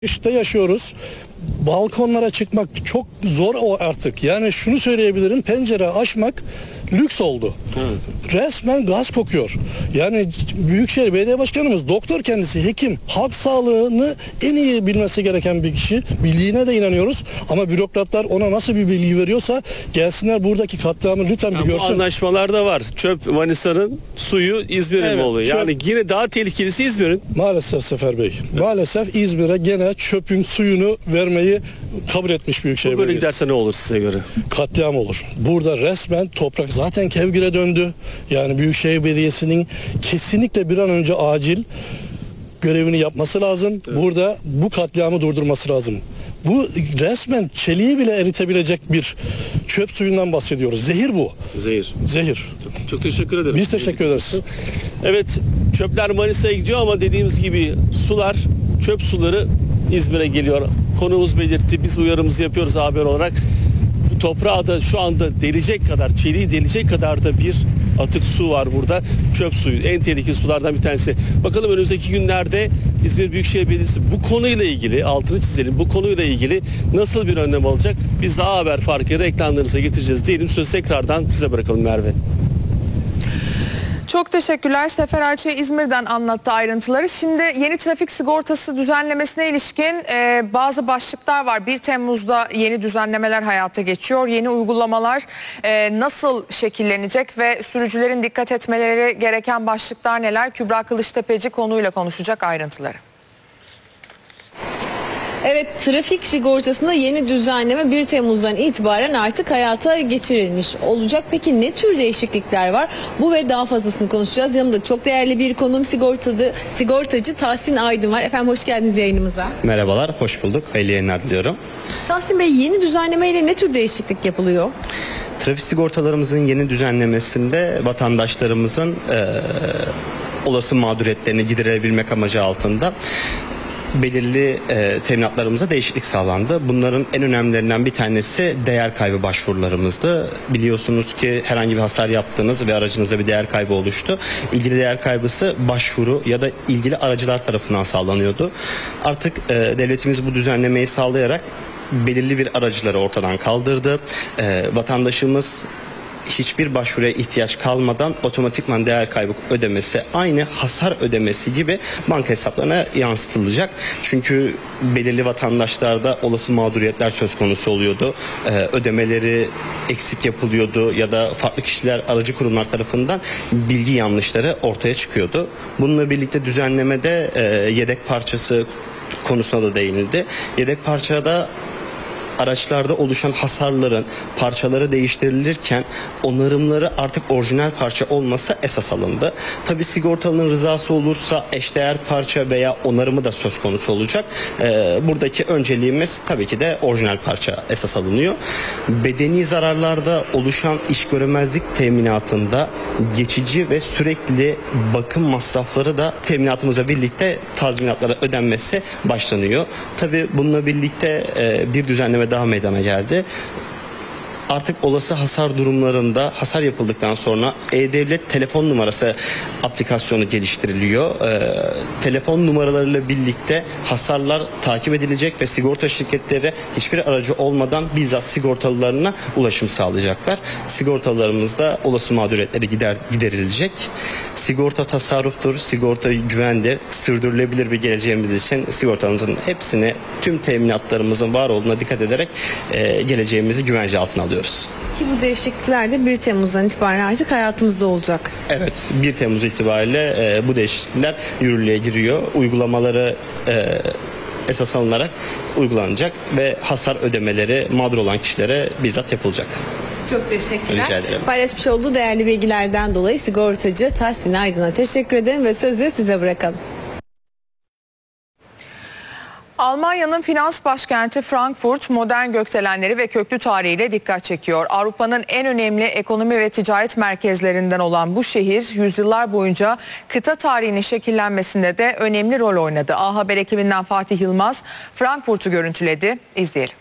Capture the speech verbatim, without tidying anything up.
İşte yaşıyoruz. Balkonlara çıkmak çok zor o artık. Yani şunu söyleyebilirim, pencere açmak lüks oldu. Evet. Resmen gaz kokuyor. Yani Büyükşehir Belediye Başkanımız doktor, kendisi hekim. Halk sağlığını en iyi bilmesi gereken bir kişi. Bildiğine de inanıyoruz. Ama bürokratlar ona nasıl bir bilgi veriyorsa gelsinler buradaki katliamı lütfen yani bir görsün. Anlaşmalar da var. Çöp Manisa'nın, suyu İzmir'in evet, mi oluyor? Yani çöp... yine daha tehlikelisi İzmir'in. Maalesef Sefer Bey. Evet. Maalesef İzmir'e gene çöpün suyunu vermeyi kabul etmiş Büyükşehir Belediyesi. Böyle Belediyesi. giderse ne olur size göre? Katliam olur. Burada resmen toprak zaten kevgire döndü. Yani Büyükşehir Belediyesi'nin kesinlikle bir an önce acil görevini yapması lazım. Evet. Burada bu katliamı durdurması lazım. Bu resmen çeliği bile eritebilecek bir çöp suyundan bahsediyoruz. Zehir bu. Zehir. Zehir. Çok, çok teşekkür ederim. Biz teşekkür ederiz. Evet, çöpler Manisa'ya gidiyor ama dediğimiz gibi sular, çöp suları İzmir'e geliyor. Konuğumuz belirtti. Biz uyarımızı yapıyoruz haber olarak. Toprağı da şu anda delecek kadar, çeliği delecek kadar da bir atık su var burada. Çöp suyu. En tehlikeli sulardan bir tanesi. Bakalım önümüzdeki günlerde İzmir Büyükşehir Belediyesi bu konuyla ilgili, altını çizelim, bu konuyla ilgili nasıl bir önlem alacak? Biz daha haber farkıyla ekranlarınıza getireceğiz diyelim. Söz tekrardan size bırakalım Merve. Çok teşekkürler. Sefer Ayçe İzmir'den anlattı ayrıntıları. Şimdi yeni trafik sigortası düzenlemesine ilişkin e, bazı başlıklar var. bir Temmuz'da yeni düzenlemeler hayata geçiyor. Yeni uygulamalar e, nasıl şekillenecek ve sürücülerin dikkat etmeleri gereken başlıklar neler? Kübra Kılıçtepeci konuyla konuşacak ayrıntıları. Evet, trafik sigortasında yeni düzenleme bir Temmuz'dan itibaren artık hayata geçirilmiş olacak. Peki ne tür değişiklikler var? Bu ve daha fazlasını konuşacağız. Yanımda çok değerli bir konuğum sigortacı, sigortacı Tahsin Aydın var. Efendim hoş geldiniz yayınımıza. Merhabalar, hoş bulduk. Hayırlı yayınlar diliyorum. Tahsin Bey, yeni düzenlemeyle ne tür değişiklik yapılıyor? Trafik sigortalarımızın yeni düzenlemesinde vatandaşlarımızın e, olası mağduriyetlerini giderebilmek amacı altında belirli e, teminatlarımıza değişiklik sağlandı. Bunların en önemlilerinden bir tanesi değer kaybı başvurularımızdı. Biliyorsunuz ki herhangi bir hasar yaptınız ve aracınızda bir değer kaybı oluştu. İlgili değer kaybısı başvuru ya da ilgili aracılar tarafından sağlanıyordu. Artık e, devletimiz bu düzenlemeyi sağlayarak belirli bir aracıları ortadan kaldırdı. E, vatandaşımız hiçbir başvuruya ihtiyaç kalmadan otomatikman değer kaybı ödemesi aynı hasar ödemesi gibi banka hesaplarına yansıtılacak. Çünkü belirli vatandaşlarda olası mağduriyetler söz konusu oluyordu. Ee, ödemeleri eksik yapılıyordu ya da farklı kişiler, aracı kurumlar tarafından bilgi yanlışları ortaya çıkıyordu. Bununla birlikte düzenlemede e, yedek parçası konusuna da değinildi. Yedek parçada araçlarda oluşan hasarların parçaları değiştirilirken onarımları artık orijinal parça olması esas alındı. Tabi sigortalının rızası olursa eşdeğer parça veya onarımı da söz konusu olacak. Ee, buradaki önceliğimiz tabii ki de orijinal parça esas alınıyor. Bedeni zararlarda oluşan iş göremezlik teminatında geçici ve sürekli bakım masrafları da teminatımızla birlikte tazminatlara ödenmesi başlanıyor. Tabi bununla birlikte e, bir düzenleme daha meydana geldi. Artık olası hasar durumlarında hasar yapıldıktan sonra E-Devlet telefon numarası aplikasyonu geliştiriliyor. Ee, telefon numaralarıyla birlikte hasarlar takip edilecek ve sigorta şirketleri hiçbir aracı olmadan bizzat sigortalılarına ulaşım sağlayacaklar. Sigortalarımızda olası mağduriyetleri gider, giderilecek. Sigorta tasarruftur, sigorta güvendir, sürdürülebilir bir geleceğimiz için sigortamızın hepsini, tüm teminatlarımızın var olduğuna dikkat ederek e, geleceğimizi güvence altına alıyoruz. Ki bu değişiklikler de bir Temmuz'dan itibaren artık hayatımızda olacak. Evet, bir Temmuz itibariyle e, bu değişiklikler yürürlüğe giriyor. Uygulamaları e, esas alınarak uygulanacak ve hasar ödemeleri mağdur olan kişilere bizzat yapılacak. Çok teşekkürler. Rica ederim. Paylaşmış olduğu değerli bilgilerden dolayı sigortacı Tahsin Aydın'a teşekkür ederim ve sözü size bırakalım. Almanya'nın finans başkenti Frankfurt modern gökdelenleri ve köklü tarihiyle dikkat çekiyor. Avrupa'nın en önemli ekonomi ve ticaret merkezlerinden olan bu şehir yüzyıllar boyunca kıta tarihinin şekillenmesinde de önemli rol oynadı. A Haber ekibinden Fatih Yılmaz Frankfurt'u görüntüledi. İzleyelim.